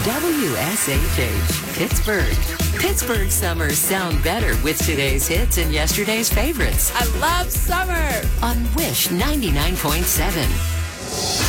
WSHH, Pittsburgh. Pittsburgh summers sound better with today's hits and yesterday's favorites I love summer. on Wish 99.7.